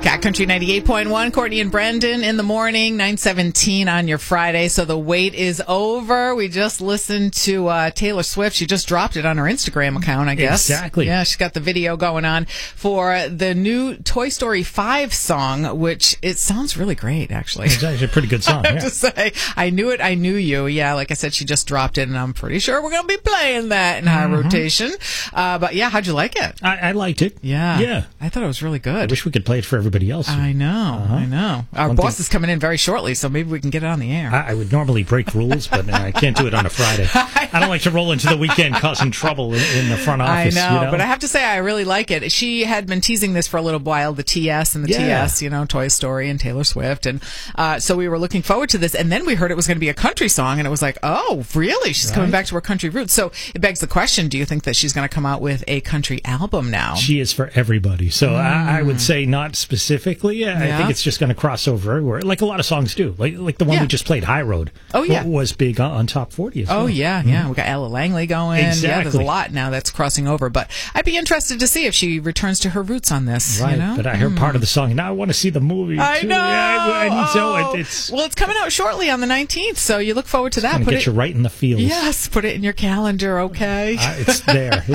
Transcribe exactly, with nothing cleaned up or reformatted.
Cat Country ninety-eight point one, Courtney and Brendan in the morning, nine seventeen on your Friday. So the wait is over. We just listened to uh, Taylor Swift. She just dropped it on her Instagram account, I guess. Exactly. Yeah, she's got the video going on for the new Toy Story five song, which it sounds really great, actually. It's actually a pretty good song. I have yeah. to say, I knew it, I knew you. Yeah, like I said, she just dropped it, and I'm pretty sure we're going to be playing that in high Mm-hmm. rotation. Uh, but yeah, how'd you like it? I, I liked it. Yeah. Yeah. I thought it was really good. I wish we could play it for everybody else. I know, Uh-huh. I know. Our One boss thing- is coming in very shortly, so maybe we can get it on the air. I, I would normally break rules, but uh, I can't do it on a Friday. I don't like to roll into the weekend causing trouble in, in the front I office. know, you know, but I have to say I really like it. She had been teasing this for a little while, the T S and the Yeah. T S, you know, Toy Story and Taylor Swift. And uh, so we were looking forward to this. And then we heard it was going to be a country song, and it was like, oh, really? She's coming Right. back to her country roots. So it begs the question, do you think that she's going to come out with a country album now? She is for everybody. So I, I would say not specifically. I Yeah. think it's just going to cross over everywhere, like a lot of songs do. Like like the one Yeah. we just played, High Road. Oh, yeah. wa- was big on, on top forty. As Oh, well. yeah, yeah. We got Ella Langley going. Yeah, there's a Exactly. lot now that's crossing over. But I'd be interested to see if she returns to her roots on this. Right, You know? but I heard part of the song. Now I want to see the movie. I too. know. Yeah, I, I need to know Oh. it. It's Well, it's coming out shortly on the nineteenth, so you look forward to that. going to Put get it, you right in the feels. yes, put it in your calendar, okay? Uh, it's there.